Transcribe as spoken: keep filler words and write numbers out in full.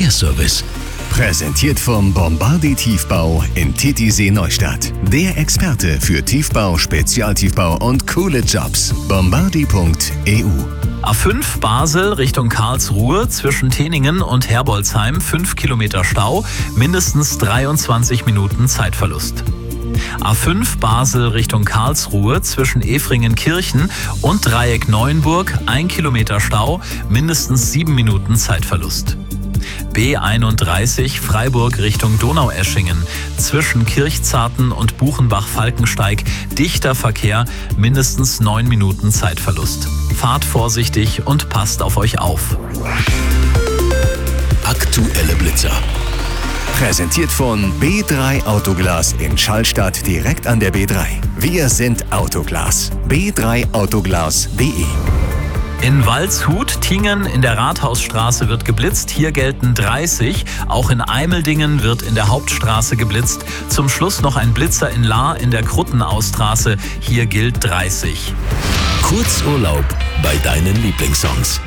Verkehrsservice. Präsentiert vom Bombardier Tiefbau in Titisee Neustadt. Der Experte für Tiefbau, Spezialtiefbau und coole Jobs. bombardier punkt e u. A fünf Basel Richtung Karlsruhe zwischen Teningen und Herbolzheim fünf Kilometer Stau, mindestens dreiundzwanzig Minuten Zeitverlust. A fünf Basel Richtung Karlsruhe zwischen Efringenkirchen und Dreieck Neuenburg ein Kilometer Stau, mindestens sieben Minuten Zeitverlust. B einunddreißig Freiburg Richtung Donaueschingen zwischen Kirchzarten und Buchenbach-Falkensteig dichter Verkehr, mindestens neun Minuten Zeitverlust. Fahrt vorsichtig und passt auf euch auf. Aktuelle Blitzer. Präsentiert von B drei Autoglas in Schallstadt direkt an der B drei. Wir sind Autoglas. b drei autoglas punkt de. In Waldshut, Tingen in der Rathausstraße wird geblitzt. Hier gelten dreißig. Auch in Eimeldingen wird in der Hauptstraße geblitzt. Zum Schluss noch ein Blitzer in Lahr in der Kruttenaustraße. Hier gilt dreißig. Kurzurlaub bei deinen Lieblingssongs.